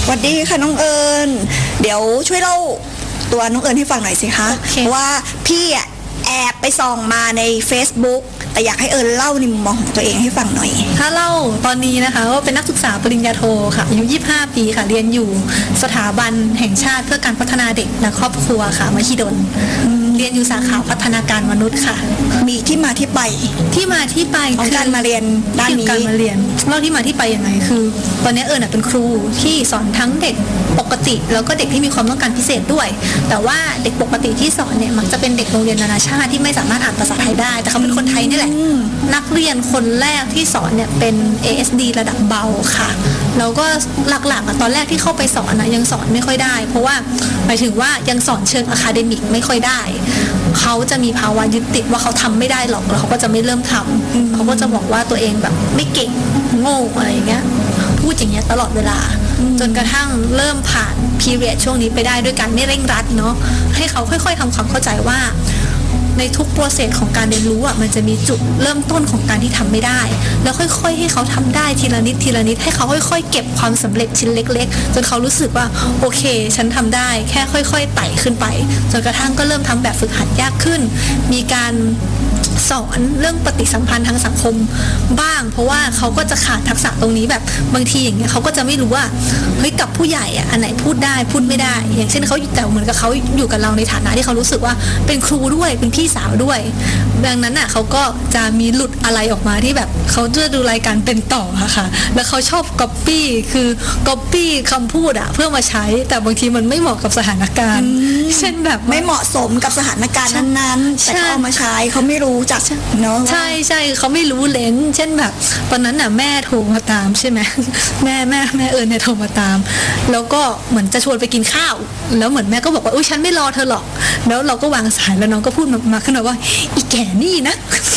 วัสดีค่ะน้องเอิญเดี๋ยวช่วยเล่าตัวน้องเอิญให้ฟังหน่อยสิคะ Okay. เพราะว่าพี่แอบไปส่องมาใน Facebook แต่อยากให้เอิญเล่าในมุมมองของตัวเองให้ฟังหน่อยถ้าเล่าตอนนี้นะคะก็เป็นนักศึกษาปริญญาโทค่ะอายุ25 ปีค่ะเรียนอยู่สถาบันแห่งชาติเพื่อการพัฒนาเด็กและครอบครัวค่ะมหิดลเรียนอยู่สาขาพัฒนาการมนุษย์ค่ะมีที่มาที่ไปที่มาที่ไปของการมาเรียนด้านนี้การมาเรียนเล่าที่มาที่ไปยังไงคือตอนนี้เอิญเป็นครูที่สอนทั้งเด็กปกติแล้วก็เด็กที่มีความต้องการพิเศษด้วยแต่ว่าเด็กปกติที่สอนเนี่ยมักจะเป็นเด็กโรงเรียนนานาชาติที่ไม่สามารถอ่านภาษาไทยได้แต่เขาเป็นคนไทยนี่แหละนักเรียนคนแรกที่สอนเนี่ยเป็น ASD ระดับเบาค่ะแล้วก็หลักๆตอนแรกที่เข้าไปสอนนะยังสอนไม่ค่อยได้เพราะว่าหมายถึงว่ายังสอนเชิงอะคาเดมิกไม่ค่อยได้เขาจะมีภาวะยึดติดว่าเขาทำไม่ได้หรอกแล้วเขาก็จะไม่เริ่มทำเขาก็จะบอกว่าตัวเองแบบไม่เก่งโง่อะไรอย่างเงี้ยพูดอย่างเงี้ยตลอดเวลาจนกระทั่งเริ่มผ่านพีเรียดช่วงนี้ไปได้ด้วยการไม่เร่งรัดเนาะให้เขาค่อยๆทำความเข้าใจว่าในทุกโปรเซสของการเรียนรู้อ่ะมันจะมีจุดเริ่มต้นของการที่ทำไม่ได้แล้วค่อยๆให้เขาทำได้ทีละนิดทีละนิดให้เขาค่อยๆเก็บความสำเร็จชิ้นเล็กๆจนเขารู้สึกว่าโอเคฉันทำได้แค่ค่อยๆไต่ขึ้นไปจนกระทั่งก็เริ่มทำแบบฝึกหัดยากขึ้นมีการสอนเรื่องปฏิสัมพันธ์ทางสังคมบ้างเพราะว่าเขาก็จะขาดทักษะตรงนี้แบบบางทีอย่างเงี้ยเขาก็จะไม่รู้ว่าเฮ้ยกับผู้ใหญ่อ่ะอันไหนพูดได้พูดไม่ได้อย่างเช่นเขาแต่เหมือนกับเขาอยู่กับเราในฐานะที่เขารู้สึกว่าเป็นครูด้วยเป็นพี่สาวด้วยดังนั้นอ่ะเขาก็จะมีหลุดอะไรออกมาที่แบบเขาจะดูรายการเป็นต่อค่ะแล้วเขาชอบก๊อปปี้คือก๊อปปี้คำพูดอ่ะเพื่อมาใช้แต่บางทีมันไม่เหมาะกับสถานการณ์เช่นแบบไม่เหมาะสมกับสถานการณ์นั้นๆแต่เขาเอามาใช้เขาไม่รู้จักเนาะใช่เขาไม่รู้เลนเช่นแบบตอนนั้นน่ะแม่โทรมาตามใช่ไหมแม่เอิญเนี่ยโทรมาตามแล้วก็เหมือนจะชวนไปกินข้าวแล้วเหมือนแม่ก็บอกว่าอุ้ยฉันไม่รอเธอหรอกแล้วเราก็วางสายแล้วน้องก็พูดมาขึ้นมาว่าอีแก่นี่นะ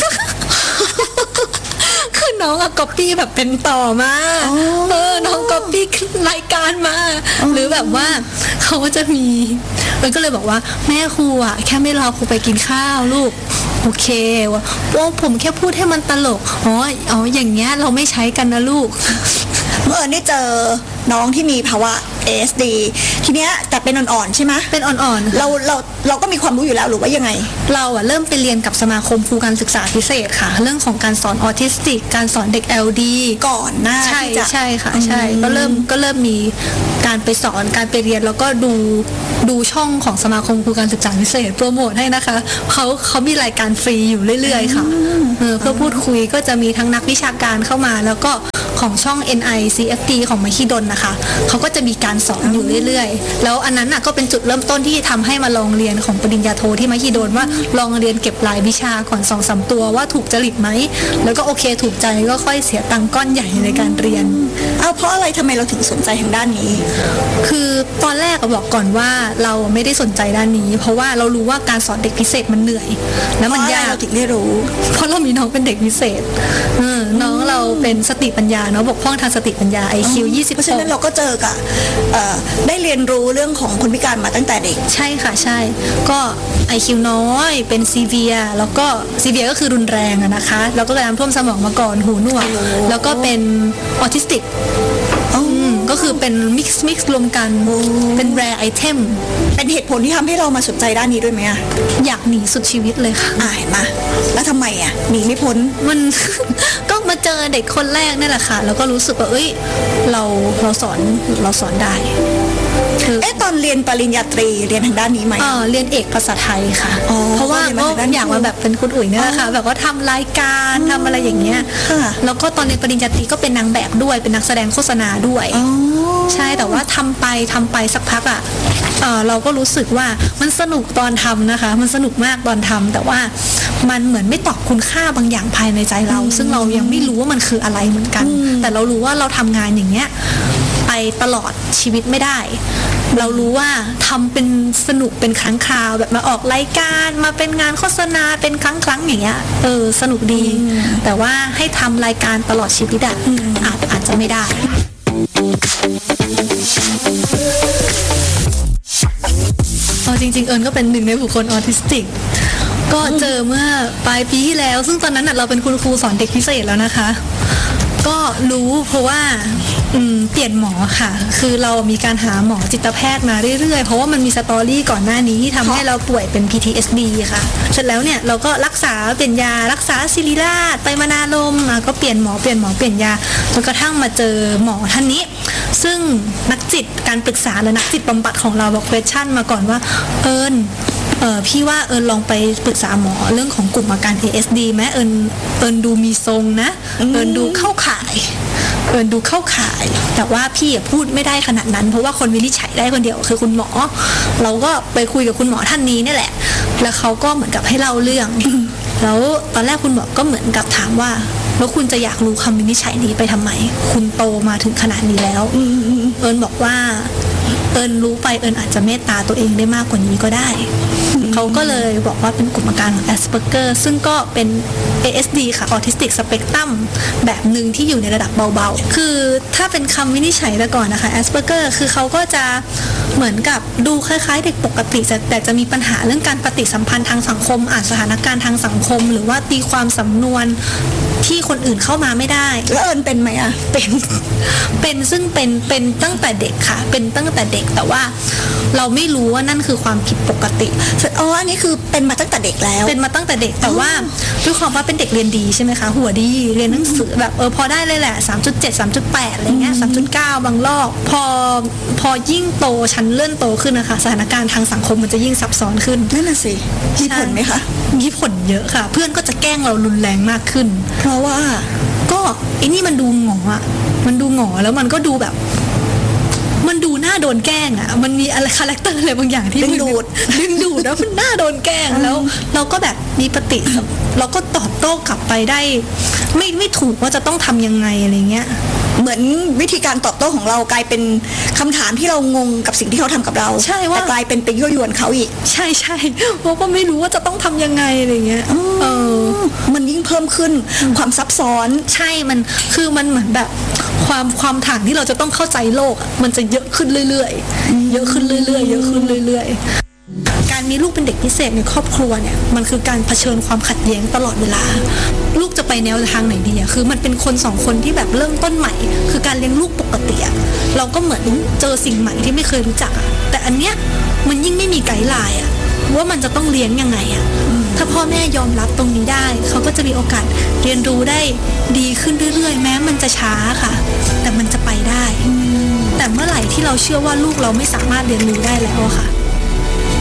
คือน้องอะก๊อปปี้แบบเป็นต่อมาน้องก๊อปปี้รายการมาหรือแบบว่าเขาก็จะมีมันก็เลยบอกว่าแม่ครูอะแค่ไม่รอครูไปกินข้าวลูกโอเคว่าผมแค่พูดให้มันตลกอ๋ออย่างเงี้ยเราไม่ใช้กันนะลูกเมื่อได้เจอน้องที่มีภาวะ ASD ทีเนี้ยแต่เป็นอ่อนๆใช่ไหมเป็นอ่อนๆเราก็มีความรู้อยู่แล้วหรือว่ายังไงเราอะเริ่มไปเรียนกับสมาคมครูการศึกษาพิเศษค่ะเรื่องของการสอนออทิสติกการสอนเด็ก LD ก่อนหน้าใช่ค่ะใช่ก็เริ่มมีการไปสอนการไปเรียนแล้วก็ดูช่องของสมาคมครูการศึกษาพิเศษโปรโมทให้นะคะเขามีรายการฟรีอยู่เรื่อยๆค่ะเพื่อพูดคุยก็จะมีทั้งนักวิชาการเข้ามาแล้วก็ของช่อง NICFT ของมหิดลนะคะเขาก็จะมีการสอนอยู่เรื่อยๆแล้วอันนั้นน่ะก็เป็นจุดเริ่มต้นที่ทำให้มาลองเรียนของปริญญาโทที่มหิดลว่าลองเรียนเก็บรายวิชาก่อน 2-3 ตัวว่าถูกจริตไหมแล้วก็โอเคถูกใจก็ค่อยเสียตังค์ก้อนใหญ่ในการเรียนเพราะอะไรทำไมเราถึงสนใจทางด้านนี้คือตอนแรกบอกก่อนว่าเราไม่ได้สนใจด้านนี้เพราะว่าเรารู้ว่าการสอนเด็กพิเศษมันเหนื่อยแล้วมันยากเราถึงได้รู้เพราะเรามีน้องเป็นเด็กพิเศษน้องเราเป็นสติปัญญาเนาะบกพร่องทางสติปัญญา IQ 20 เพราะฉะนั้นเราก็เจอกับได้เรียนรู้เรื่องของคนพิการมาตั้งแต่เด็กใช่ค่ะใช่ก็ IQ น้อยเป็นซีเวียแล้วก็ซีเวียก็คือรุนแรงนะคะแล้วก็น้ำท่วมสมองมาก่อนหูหนวกแล้วก็เป็นออทิสติกก็คือเป็นมิกซ์รวมกันเป็นแรร์ไอเทมเป็นเหตุผลที่ทำให้เรามาสนใจด้านนี้ด้วยไหมอยากหนีสุดชีวิตเลยค่ะเห็นไหมแล้วทำไมหนีไม่พ้นมัน ก็มาเจอเด็กคนแรกนี่แหละค่ะแล้วก็รู้สึกว่าเราสอนได้ตอนเรียนปริญญาตรีเรียนทางด้านนี้ไหมเรียนเอกภาษาไทยค่ะเพราะว่าก็อยากมาแบบเป็นคุณอุ๋ยเนี่ยนะคะแบบว่าทำรายการทำอะไรอย่างเงี้ยแล้วก็ตอนเรียนปริญญาตรีก็เป็นนางแบบด้วยเป็นนักแสดงโฆษณาด้วยใช่แต่ว่าทำไปสักพักเราก็รู้สึกว่ามันสนุกตอนทำนะคะมันสนุกมากตอนทำแต่ว่ามันเหมือนไม่ตอบคุณค่าบางอย่างภายในใจเราซึ่งเรายังไม่รู้ว่ามันคืออะไรเหมือนกันแต่เรารู้ว่าเราทำงานอย่างเงี้ยไปตลอดชีวิตไม่ได้เรารู้ว่าทำเป็นสนุกเป็นครั้งคราวแบบมาออกรายการมาเป็นงานโฆษณาเป็นครั้งอย่างเงี้ยสนุกดีแต่ว่าให้ทำรายการตลอดชีวิตอาจจะไม่ได้จริงๆเอิญก็เป็นหนึ่งในบุคคลออทิสติกก็เจอเมื่อปลายปีที่แล้วซึ่งตอนนั้นเราเป็นคุณครูสอนเด็กพิเศษแล้วนะคะก็รู้เพราะว่าเปลี่ยนหมอค่ะคือเรามีการหาหมอจิตแพทย์มาเรื่อยๆเพราะว่ามันมีสตอรี่ก่อนหน้านี้ที่ทำให้เราป่วยเป็น PTSD ค่ะเสร็จแล้วเนี่ยเราก็รักษาเปลี่ยนยารักษาศิริราชไปมานารมก็เปลี่ยนหมอเปลี่ยนยาจนกระทั่งมาเจอหมอท่านนี้ซึ่งนักจิตการปรึกษาและนักจิตบำบัดของเราบอก question มาก่อนว่าพี่ว่าลองไปปรึกษาหมอเรื่องของกลุ่มอาการ ASD ไหมดูมีทรงนะดูเข้าข่ายแต่ว่าพี่พูดไม่ได้ขนาดนั้นเพราะว่าคนวินิจฉัยได้คนเดียวคือคุณหมอเราก็ไปคุยกับคุณหมอท่านนี้นี่แหละแล้วเขาก็เหมือนกับให้เล่าเรื่องแล้วตอนแรกคุณหมอก็เหมือนกับถามว่าแล้วคุณจะอยากรู้คำวินิจฉัยนี้ไปทำไมคุณโตมาถึงขนาดนี้แล้วบอกว่ารู้ไปอาจจะเมตตาตัวเองได้มากกว่านี้ก็ได้เขาก็เลยบอกว่าเป็นกลุ่มอาการของ Asperger ซึ่งก็เป็น ASD ค่ะ Autistic Spectrum แบบหนึ่งที่อยู่ในระดับเบาๆคือถ้าเป็นคำวินิจฉัยแต่ก่อนนะคะ Asperger คือเขาก็จะเหมือนกับดูคล้ายๆเด็กปกติแต่จะมีปัญหาเรื่องการปฏิสัมพันธ์ทางสังคมอ่านสถานการณ์ทางสังคมหรือว่าตีความสำนวนที่คนอื่นเข้ามาไม่ได้แล้วเป็นไหมอะเป็นซึ่งเป็นตั้งแต่เด็กค่ะเป็นตั้งแต่เด็กแต่ว่าเราไม่รู้ว่านั่นคือความผิดปกติอันนี้คือเป็นมาตั้งแต่เด็กแล้วเป็นมาตั้งแต่เด็กแต่ว่าด้วยความว่าเป็นเด็กเรียนดีใช่ไหมคะหัวดีเรียนหนังสือแบบพอได้เลยแหละ 3.7 3.8 อะไรเงี้ย 3.9 บางรอบพอยิ่งโตชั้นเลื่อนโตขึ้นนะคะสถานการณ์ทางสังคมมันจะยิ่งซับซ้อนขึ้นนั่นน่ะสิมีผลไหมคะมีผลเยอะค่ะเพื่อนก็จะแกล้งเรารุนแรงมากขึ้นเพราะว่าก็ไอ้นี่มันดูหงออ่ะมันดูหงอแล้วมันก็ดูแบบมันดูน่าโดนแกล้งอ่ะมันมีอะไรคาแรคเตอร์อะไรบางอย่างที่ดึงดูดแล้วมันน่าโดนแกล้งแล้วเราก็แบบมีเราก็ตอบโต้กลับไปได้ไม่ถูกว่าจะต้องทำยังไงอะไรเงี้ยเหมือนวิธีการตอบโต้ของเรากลายเป็นคำถามที่เรางงกับสิ่งที่เขาทำกับเราใช่ว่าแต่กลายเป็นไปยั่วยวนเขาอีกใช่เพราะก็ไม่รู้ว่าจะต้องทำยังไงอะไรเงี้ยมันยิ่งเพิ่มขึ้นความซับซ้อนใช่มันคือมันเหมือนแบบความถ่างที่เราจะต้องเข้าใจโลกมันจะเยอะขึ้นเรื่อยๆเยอะขึ้นเรื่อยๆการมีลูกเป็นเด็กพิเศษในครอบครัวเนี่ยมันคือการเผชิญความขัดแย้งตลอดเวลาลูกจะไปแนวทางไหนดีอะคือมันเป็นคน2คนที่แบบเริ่มต้นใหม่คือการเลี้ยงลูกปกติอะเราก็เหมือนเจอสิ่งใหม่ที่ไม่เคยรู้จักอะแต่อันเนี้ยมันยิ่งไม่มีไกด์ไลน์อะว่ามันจะต้องเลี้ยงยังไงอะถ้าพ่อแม่ยอมรับตรงนี้ได้เขาก็จะมีโอกาสเรียนรู้ได้ดีขึ้นเรื่อยๆแม้มันจะช้าค่ะแต่มันจะไปได้แต่เมื่อไหร่ที่เราเชื่อว่าลูกเราไม่สามารถเรียนรู้ได้แล้วค่ะ